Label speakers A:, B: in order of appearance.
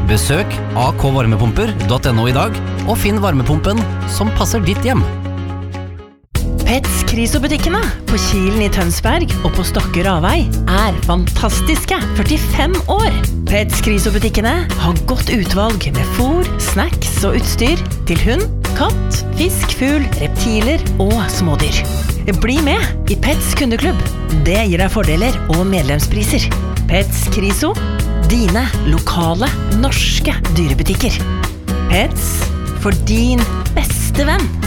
A: Besøk akvarmepumper.no i dag, og finn varmepumpen som passer ditt hjem.
B: Pets Kriso-butikkene på Kilen i Tønsberg og på Stokke Ravei fantastiske 45 år. Pets Kriso-butikkene har godt utvalg med fôr, snacks og utstyr til hund, katt, fisk, fugl, reptiler og smådyr. Bli med i Pets kundeklubb. Det gir deg fordeler og medlemspriser. Pets Kriso, dine lokale norske dyrebutikker. Pets for din beste venn.